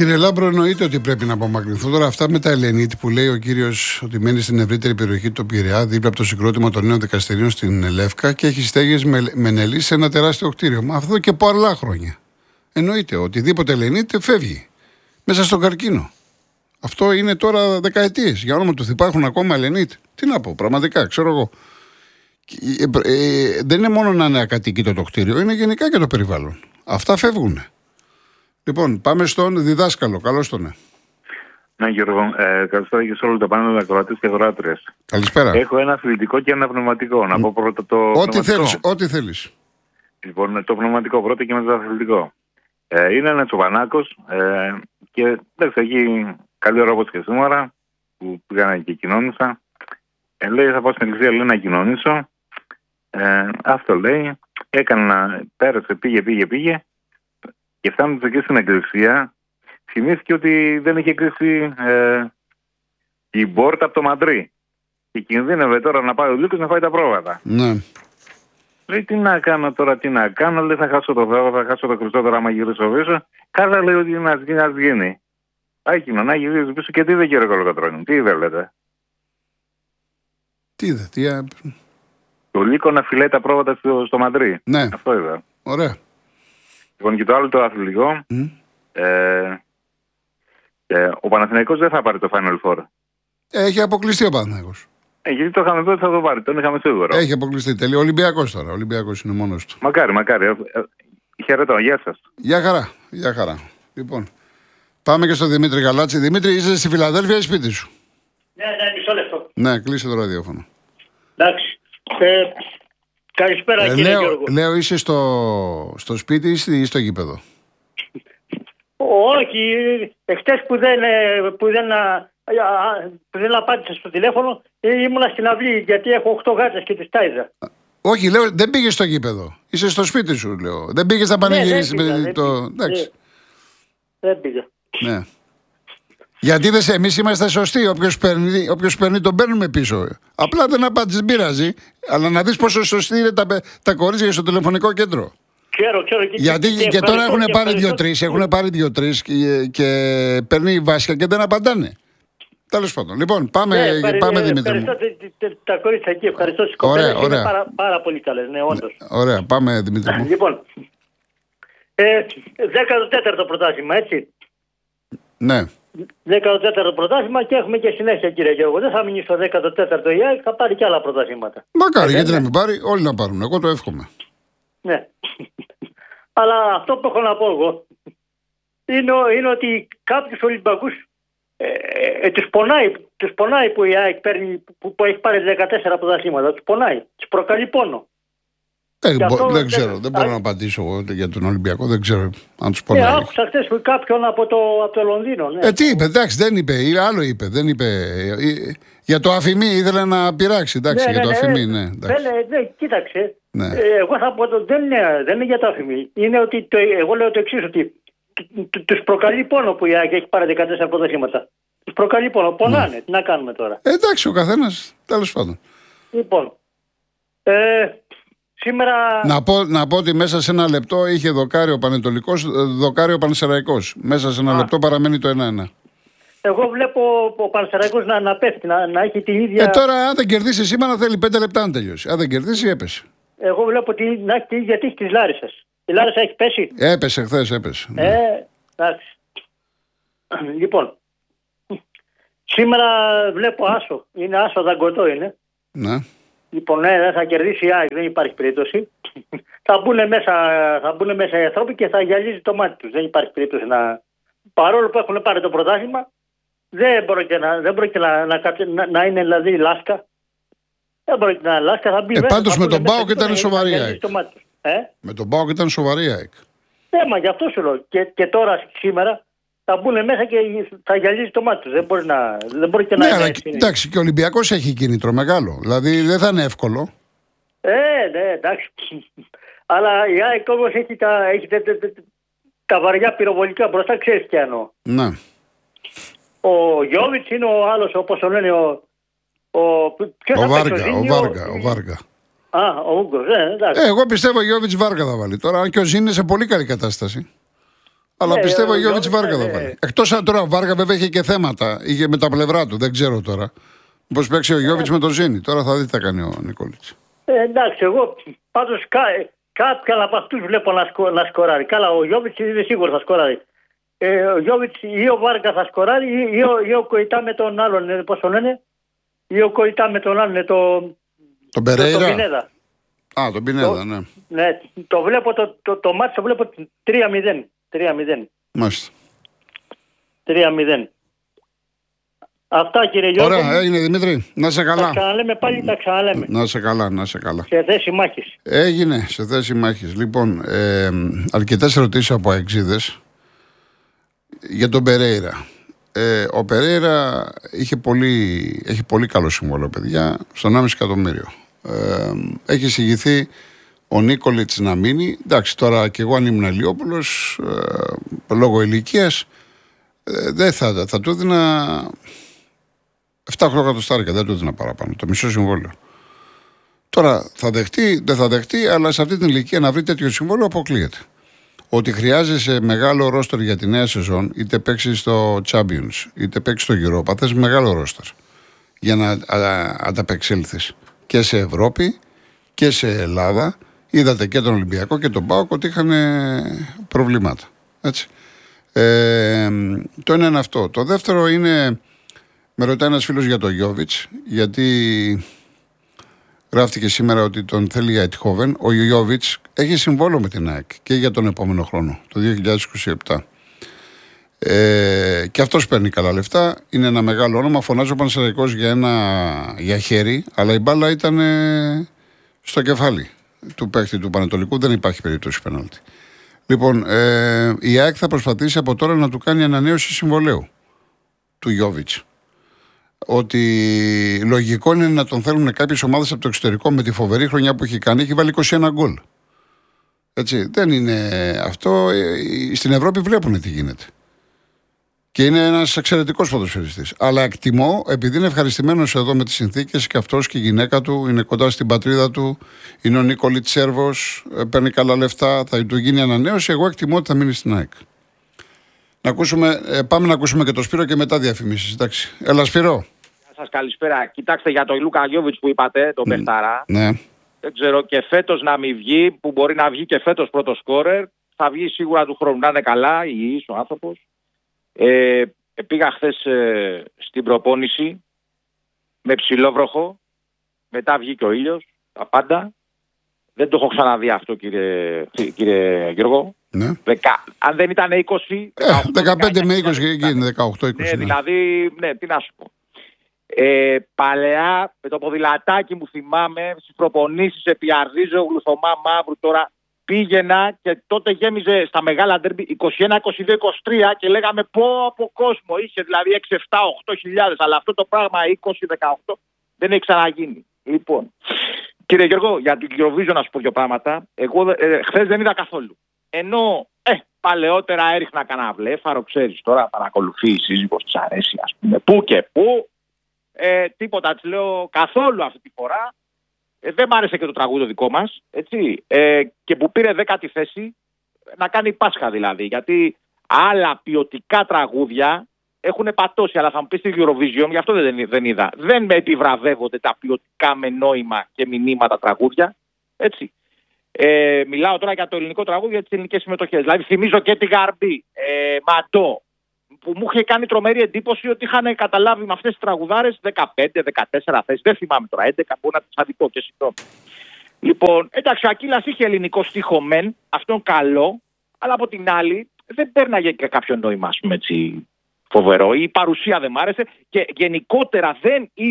Κύριε Λάμπρο, εννοείται ότι πρέπει να απομακρυνθώ. Τώρα αυτά με τα Ελενίτ που λέει ο κύριος ότι μένει στην ευρύτερη περιοχή του Πειραιά, δίπλα από το συγκρότημα των νέων δικαστηρίων στην Λεύκα και έχει στέγες με νελί σε ένα τεράστιο κτίριο. Μα αυτό και πολλά χρόνια. Εννοείται οτιδήποτε Ελενίτ φεύγει μέσα στον καρκίνο. Αυτό είναι τώρα δεκαετίες. Για όνομα του υπάρχουν ακόμα Ελενίτ. Τι να πω, πραγματικά, ξέρω εγώ. Δεν είναι μόνο να είναι ακατοίκητο το κτίριο, είναι γενικά και το περιβάλλον. Αυτά φεύγουν. Λοιπόν, πάμε στον διδάσκαλο. Καλώς τον. Ναι, Γιώργο, καλησπέρα και σε όλο το πάνελ ακροατές και ακροάτριες. Καλησπέρα. Έχω ένα αθλητικό και ένα πνευματικό. Να πω πρώτα το ό,τι θέλεις. Λοιπόν, το πνευματικό πρώτα και μετά το αθλητικό. Είναι ένα Τσοπανάκος και εντάξει, έχει καλή ώρα όπως και σήμερα που πήγα και κοινώνησα. Λέει, θα πάω στην εκκλησία, λέει, να κοινωνήσω. Αυτό λέει. Πέρασε, πήγε. Και φτάνοντας εκεί στην εκκλησία, θυμήθηκε ότι δεν είχε κλείσει η πόρτα από το Μαντρί. Και κινδύνευε τώρα να πάει ο Λύκος να φάει τα πρόβατα. Ναι. Λέει, τι να κάνω τώρα, λέει, θα χάσω το Θεό, θα χάσω το Χριστό τώρα, άμα γυρίσω πίσω. Καλά, λέει, ότι να γίνει. Πάει να γυρίσει πίσω και τι είδε, κύριε Κολοκοτρώνη, τι είδε, λέτε. Τι είδε, Το Λύκο να φυλάει τα πρόβατα στο Μαντρί. Ναι. Αυτό είδα. Ωραία. Λοιπόν, και το άλλο το αθλητικό. Ο Παναθηναϊκός δεν θα πάρει το Final Four. Έχει αποκλειστεί ο Παναθηναϊκός. Γιατί το είχαμε πει ότι θα το πάρει, τον είχαμε σίγουρο. Έχει αποκλειστεί. Τελείω. Ολυμπιακός τώρα. Ολυμπιακός είναι μόνος του. Μακάρι. Χαιρετώ, γεια σας. Γεια χαρά. Λοιπόν, πάμε και στον Δημήτρη Γαλάτση. Δημήτρη, είσαι στη Φιλαδέλφια ή σπίτι σου? Ναι, μισό λεπτό. Ναι, κλείσε το ραδιόφωνο. Εντάξει. Καλησπέρα, κύριε Γιώργο. Λέω, είσαι στο σπίτι ή στο γήπεδο? Όχι, εχθές που δεν απάντησα στο τηλέφωνο, ήμουνα στην αυλή γιατί έχω 8 γάτες και τις τάιζα. Όχι, λέω, δεν πήγες στο γήπεδο. Είσαι στο σπίτι σου, λέω. Δεν πήγες να πανηγυρίσεις με το. Εντάξει. Δεν πήγα. Ναι. Γιατί εμείς είμαστε σωστοί. Όποιος παίρνει, τον παίρνουμε πίσω. Απλά δεν απάντησε, δεν πειράζει. Αλλά να δεις πόσο σωστοί είναι τα κορίτσια στο τηλεφωνικό κέντρο. Ξέρω. Γιατί και τώρα έχουν πάρει 2-3 και παίρνει Βάσια και δεν απαντάνε. Τέλος πάντων. Λοιπόν, πάμε Δημήτρη. Ευχαριστώ τα κορίτσια εκεί. Ευχαριστώ τις κοπέλες. Είναι πάρα πολύ καλές. Ναι, όντως. Ωραία, πάμε Δημήτρη μου. Λοιπόν, 14ο πρωτάθλημα, έτσι. Ναι. 14ο πρωτάθλημα και έχουμε και συνέχεια, κύριε Γιώργο. Δεν θα μείνει στο 14ο η ΑΕΚ, θα πάρει και άλλα πρωταθλήματα. Μακάρι, γιατί να μην πάρει, όλοι να πάρουν. Εγώ το εύχομαι. Ναι. Αλλά αυτό που έχω να πω εγώ είναι ότι κάποιους Ολυμπιακούς τους πονάει που η ΑΕΚ που έχει πάρει 14 πρωταθλήματα. Τους πονάει, τους προκαλεί πόνο. Δεν ξέρω, δεν μπορώ να απαντήσω εγώ για τον Ολυμπιακό, δεν ξέρω αν τους πονάει. Άκουσα χθες κάποιον από το Λονδίνο. Ναι. Τι είπε, εντάξει, δεν είπε, άλλο είπε, δεν είπε. Για το αφημί ήθελε να πειράξει, εντάξει, για το αφημί, ναι. Κοίταξε, ναι. Εγώ θα πω, δεν είναι για το αφημί. Είναι ότι εγώ λέω το εξής, ότι τους προκαλεί πόνο που η ΑΕΚ έχει πάρει 14 πρωταθλήματα. Τους προκαλεί πόνο, πονάνε, τι να κάνουμε τώρα. Εντάξει, ο καθένας, τέλος πάντων. Λοιπόν, σήμερα... Να πω ότι μέσα σε ένα λεπτό είχε δοκάρει ο Πανετολικός, δοκάρει ο Πανσεραϊκός. Μέσα σε ένα λεπτό παραμένει το 1-1. Εγώ βλέπω ο Πανσεραϊκός να πέφτει, να έχει την ίδια... Τώρα αν δεν κερδίσει σήμερα θέλει 5 λεπτά να τελειώσει. Αν δεν κερδίσει έπεσε. Εγώ βλέπω να έχει την ίδια τύχη της Λάρισσας. Η Λάρισα έχει πέσει. Έπεσε χθες, έπεσε. Εντάξει. Λοιπόν, σήμερα βλέπω άσο. Είναι άσο δαγκωτό είναι. Ναι. Λοιπόν, δεν θα κερδίσει η ΑΕΚ, δεν υπάρχει περίπτωση. Θα μπουν μέσα οι άνθρωποι και θα γυαλίζει το μάτι τους. Δεν υπάρχει περίπτωση να... Παρόλο που έχουν πάρει το πρωτάθλημα, δεν πρόκειται να είναι δηλαδή λάσκα. Δεν πρόκειται να είναι λάσκα. Θα μπει πάντως με τον ΠΑΟΚ ήταν σοβαρή ΑΕΚ. Με τον ΠΑΟΚ ήταν σοβαρή ΑΕΚ. Μα γι' αυτό σου λέω. Και τώρα σήμερα θα μπουν μέσα και θα γυαλίζει το μάτι τους. Δεν μπορεί και να είναι έτσι. Εντάξει, και ο Ολυμπιακός έχει κίνητρο μεγάλο. Δηλαδή δεν θα είναι εύκολο. Ναι, εντάξει. Αλλά η ΑΕΚ όμως έχει τα βαριά πυροβολικά μπροστά, ξέρεις τι εννοώ. Ναι. Ο Γιώβιτς είναι ο άλλος, όπως το λένε, ο Βάργα. Ο Ούγκρος, εντάξει. Εγώ πιστεύω ο Γιώβιτς Βάργα θα βάλει. Τώρα, αν και ο Ζήν είναι σε πολύ καλή κατάσταση. Αλλά πιστεύω ο Γιώβιτς Βάργα θα βάλει. Εκτός αν τώρα ο Βάργα βέβαια είχε και θέματα. Είχε με τα πλευρά του, δεν ξέρω τώρα. Πώς παίξει ο Γιώβιτς με τον Ζήνη. Τώρα θα δει τι θα κάνει ο Νικόλιτς. Εντάξει, εγώ πάντως κάποιον από αυτούς βλέπω να σκοράρει. Καλά, ο Γιώβιτς είναι σίγουρο θα σκοράρει. Ο Γιώβιτς ή ο Βάργα θα σκοράρει ή ο Κοϊτά με τον άλλον. Πώς τον λένε, ή ο Κοϊτά με τον άλλον. Τον Περέιρα. Τον Πινέδα. Α, τον Πινέδα, ναι. Ναι, το βλέπω το μάτι το βλέπω 3-0. 3-0. Μάλιστα. 3-0. Αυτά, κύριε Γιώργο. Ωραία, έγινε Δημήτρη. Να σε καλά. Τα ξαναλέμε πάλι, τα ξαναλέμε. Να σε καλά, να σε καλά. Σε θέση μάχης. Έγινε σε θέση μάχης. Λοιπόν, αρκετές ερωτήσεις από αεξίδες για τον Περέιρα. Ο Περέιρα έχει πολύ καλό συμβόλαιο, παιδιά, στον 1,5 εκατομμύριο. Έχει εισηγηθεί ο Νίκολιτς να μείνει. Εντάξει, τώρα και εγώ αν ήμουν Ηλιόπουλος, λόγω ηλικίας, δεν θα του έδινα 7-8 εκατοστάρικα, δεν του έδινα παραπάνω, το μισό συμβόλαιο. Τώρα θα δεχτεί, δεν θα δεχτεί, αλλά σε αυτή την ηλικία να βρει τέτοιο συμβόλαιο αποκλείεται. Ότι χρειάζεσαι μεγάλο ρόστερ για τη νέα σεζόν, είτε παίξει στο Champions, είτε παίξει στο Europa, θες μεγάλο ρόστερ για να ανταπεξέλθεις και σε Ευρώπη και σε Ελλάδα. Είδατε και τον Ολυμπιακό και τον ΠΑΟΚ ότι είχαν προβλήματα. Έτσι. Το ένα είναι αυτό. Το δεύτερο είναι, με ρωτάει ένας φίλος για τον Γιώβιτς, γιατί γράφτηκε σήμερα ότι τον θέλει για Αιτχόβεν. Ο Γιώβιτς έχει συμβόλαιο με την ΑΕΚ και για τον επόμενο χρόνο, το 2027. Και αυτός παίρνει καλά λεφτά. Είναι ένα μεγάλο όνομα. Φωνάζει ο Πανσεραϊκός για χέρι, αλλά η μπάλα ήταν στο κεφάλι του παίχτη του Πανετολικού. Δεν υπάρχει περίπτωση πενάλτη. Λοιπόν, η ΑΕΚ θα προσπαθήσει από τώρα να του κάνει ανανέωση συμβολαίου του Γιώβιτς. Ότι λογικό είναι να τον θέλουν κάποιες ομάδες από το εξωτερικό με τη φοβερή χρονιά που έχει κάνει. Έχει βάλει 21 γκολ. Έτσι, δεν είναι αυτό. Στην Ευρώπη βλέπουν τι γίνεται. Και είναι ένας εξαιρετικός ποδοσφαιριστής. Αλλά εκτιμώ, επειδή είναι ευχαριστημένος εδώ με τις συνθήκες και αυτός και η γυναίκα του είναι κοντά στην πατρίδα του, είναι ο Νίκολιτς Σέρβος, παίρνει καλά λεφτά, θα του γίνει ανανέωση. Εγώ εκτιμώ ότι θα μείνει στην ΑΕΚ. Πάμε να ακούσουμε και τον Σπύρο και μετά διαφημίσεις. Εντάξει. Έλα, Σπύρο. Γεια σας, καλησπέρα. Κοιτάξτε για τον Λούκα Γιώβιτς που είπατε, τον Πεχταρά. Ναι. Δεν ξέρω και φέτος να μην βγει, που μπορεί να βγει και φέτος πρώτο σκόρερ. Θα βγει σίγουρα του χρόνου. Να είναι καλά, υγιής ο άνθρωπος. Πήγα χθες στην προπόνηση με ψηλόβροχο. Μετά βγήκε ο ήλιος. Τα πάντα. Δεν το έχω ξαναδεί αυτό, κύριε Γιώργο. Ναι. Αν δεν ήταν 20... 15 με 20 και είναι 18-20. Ναι, δηλαδή, ναι, τι να σου πω. Παλαιά με το ποδηλατάκι μου θυμάμαι στις προπονήσεις επί Αρδίζο, Γλουθωμά, Μαύρου τώρα πήγαινα και τότε γέμιζε στα μεγάλα ντέρμπι 21, 22, 23 και λέγαμε πω από κόσμο είχε δηλαδή 6, 7, 8 χιλιάδες, αλλά αυτό το πράγμα 20, 18 δεν έχει ξαναγίνει. Λοιπόν, κύριε Γιώργο, για την Eurovision να σου πω δύο πράγματα. Εγώ χθες δεν είδα καθόλου. Ενώ παλαιότερα έριχνα κανένα βλέφαρο, ξέρεις τώρα παρακολουθεί η σύζυγος της αρέσει ας πούμε πού και πού. Τίποτα, της λέω καθόλου αυτή τη φορά. Δεν μ' άρεσε και το τραγούδι δικό μας, έτσι. Και που πήρε 10η θέση, να κάνει Πάσχα δηλαδή. Γιατί άλλα ποιοτικά τραγούδια έχουν πατώσει, αλλά θα μου πει στη Eurovision, γι' αυτό δεν είδα. Δεν με επιβραβεύονται τα ποιοτικά με νόημα και μηνύματα τραγούδια, έτσι. Μιλάω τώρα για το ελληνικό τραγούδι, για τις ελληνικές συμμετοχές. Δηλαδή θυμίζω και τη Γαρμπή, Ματώ, που μου είχε κάνει τρομερή εντύπωση ότι είχαν καταλάβει με αυτές τις τραγουδάρες 15-14 θέσεις. Δεν θυμάμαι τώρα, 11 μπορεί να τις αδικό και συγγνώμη. Λοιπόν, εντάξει, ο Ακύλας είχε ελληνικό στίχο μεν, αυτόν καλό, αλλά από την άλλη δεν πέρναγε και κάποιο νόημα, ας πούμε, έτσι, φοβερό. Η παρουσία δεν μ' άρεσε και γενικότερα δεν